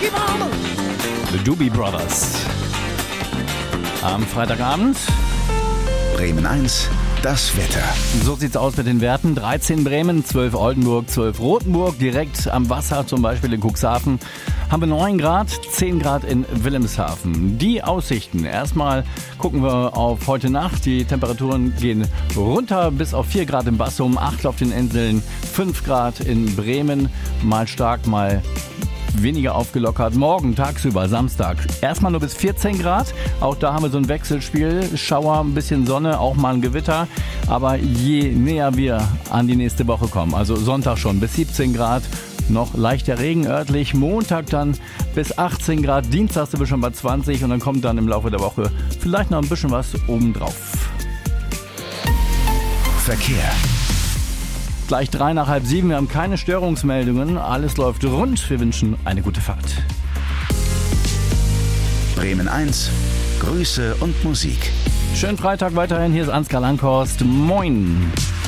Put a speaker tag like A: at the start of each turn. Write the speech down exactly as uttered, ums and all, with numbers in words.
A: The Doobie Brothers. Am Freitagabend.
B: Bremen eins, das Wetter.
A: So sieht's aus mit den Werten. dreizehn Bremen, zwölf Oldenburg, zwölf Rothenburg. Direkt am Wasser, zum Beispiel in Cuxhaven, haben wir neun Grad, zehn Grad in Wilhelmshaven. Die Aussichten. Erstmal gucken wir auf heute Nacht. Die Temperaturen gehen runter bis auf vier Grad im Bassum, acht auf den Inseln, fünf Grad in Bremen. Mal stark, mal weniger aufgelockert. Morgen tagsüber, Samstag, erstmal nur bis vierzehn Grad. Auch da haben wir so ein Wechselspiel. Schauer, ein bisschen Sonne, auch mal ein Gewitter. Aber je näher wir an die nächste Woche kommen, also Sonntag schon bis siebzehn Grad, noch leichter Regen örtlich. Montag dann bis achtzehn Grad. Dienstag sind wir schon bei zwanzig und dann kommt dann im Laufe der Woche vielleicht noch ein bisschen was obendrauf.
B: Verkehr.
A: Gleich drei nach halb sieben. Wir haben keine Störungsmeldungen. Alles läuft rund. Wir wünschen eine gute Fahrt.
B: Bremen eins, Grüße und Musik.
A: Schönen Freitag weiterhin. Hier ist Ansgar Langhorst. Moin.